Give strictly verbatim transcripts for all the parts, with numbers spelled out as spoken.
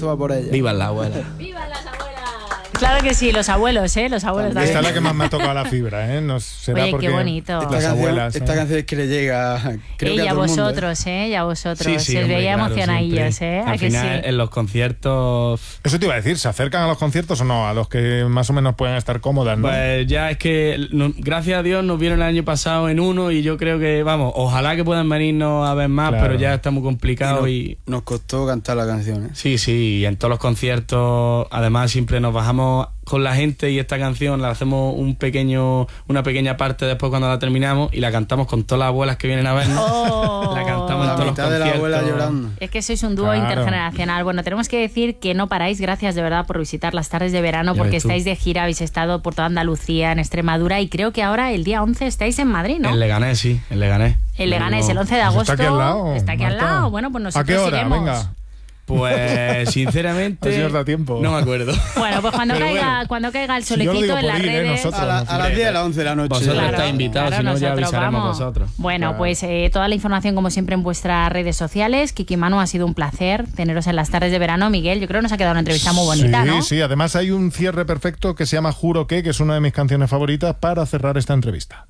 esto va por ella. ¡Viva la abuela! ¡Viva las abuelas! Claro que sí, los abuelos, ¿eh? Los abuelos también. Esta es la que más me ha tocado la fibra, ¿eh? No será Oye, porque qué bonito. Esta, las canción, abuelas, esta ¿eh? canción es que le llega, creo Eh, que y a a todo el mundo, vosotros, ¿eh? Y a vosotros. Sí, sí, Se os hombre, veía claro, emocionadillos, siempre. ¿eh? ¿A Al que final, sí? en los conciertos... Eso te iba a decir, ¿se acercan a los conciertos o no? A los que más o menos pueden estar cómodas, ¿no? Pues ya es que, no, gracias a Dios, nos vieron el año pasado en uno y yo creo que, vamos, ojalá que puedan venirnos a ver más, Claro. pero ya está muy complicado y, y... nos, nos costó cantar la canción, ¿eh? Sí, sí, y en todos los conciertos, además, siempre nos bajamos con la gente y esta canción la hacemos un pequeño, una pequeña parte después cuando la terminamos y la cantamos con todas las abuelas que vienen a vernos. Oh. La cantamos La en todos los mitad de la conciertos. abuela llorando. Es que sois un dúo Claro. intergeneracional. Bueno, tenemos que decir que no paráis. Gracias de verdad por visitar las tardes de verano, Ya porque ves tú. estáis de gira, habéis estado por toda Andalucía, en Extremadura, y creo que ahora el día once estáis en Madrid, ¿no? En Leganés, sí, en Leganés. El Leganés, el once de Pues agosto. está aquí al lado, Está aquí al Marta. lado. Bueno, pues nosotros ¿A qué hora? iremos. Venga. Pues, sinceramente... A ver si nos da tiempo. No me acuerdo. Bueno, pues cuando Pero caiga, bueno. cuando caiga el Si yo lo solecito digo en las por ir, ¿eh? redes. Nosotros. A, la- a las diez de la once de la noche. Vosotros Claro, estáis invitados, claro, si no ya nosotros avisaremos vamos. vosotros. Bueno, Claro. pues eh, toda la información como siempre en vuestras redes sociales. Kiki, Manu, ha sido un placer teneros en las tardes de verano. Miguel, yo creo que nos ha quedado una entrevista muy bonita, sí, ¿no? Sí, además hay un cierre perfecto que se llama Juro que, que es una de mis canciones favoritas para cerrar esta entrevista.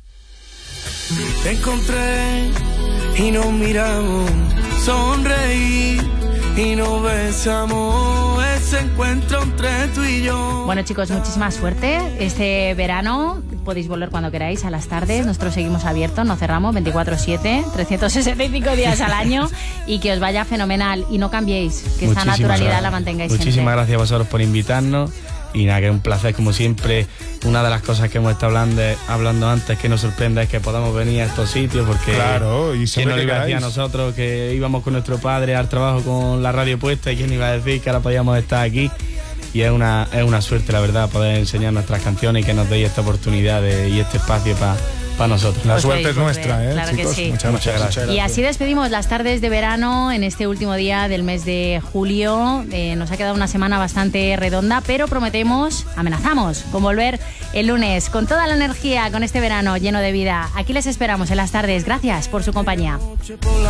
Te encontré y nos miramos, sonreí y nos besamos, ese encuentro entre tú y yo. Bueno, chicos, muchísima suerte. Este verano podéis volver cuando queráis a las tardes. Nosotros seguimos abiertos, no cerramos, veinticuatro siete, trescientos sesenta y cinco días al año, y que os vaya fenomenal. Y no cambiéis, que esta Muchísimas naturalidad gracias. la mantengáis Muchísimas siempre. gracias a vosotros por invitarnos. Y nada, que es un placer como siempre. Una de las cosas que hemos estado hablando, hablando antes que nos sorprenda es que podamos venir a estos sitios, porque Claro, y quién siempre nos que iba a decir a queráis. nosotros que íbamos con nuestro padre al trabajo con la radio puesta, y quién iba a decir que ahora podíamos estar aquí. Y es una, es una suerte, la verdad, poder enseñar nuestras canciones y que nos deis esta oportunidad de, y este espacio para pa nosotros. La Pues suerte podéis es nuestra, volver, ¿eh, claro que chicos? sí. Muchas, Muchas gracias. gracias. Y así despedimos las tardes de verano en este último día del mes de julio. Eh, nos ha quedado una semana bastante redonda, pero prometemos, amenazamos con volver el lunes con toda la energía, con este verano lleno de vida. Aquí les esperamos en las tardes. Gracias por su compañía.